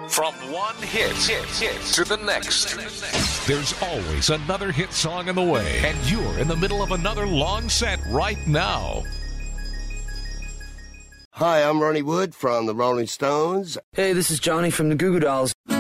From one hit to the next. There's always another hit song in the way, and you're in the middle of another long set right now. Hi, I'm Ronnie Wood from the Rolling Stones. Hey, this is Johnny from the Goo Goo Dolls.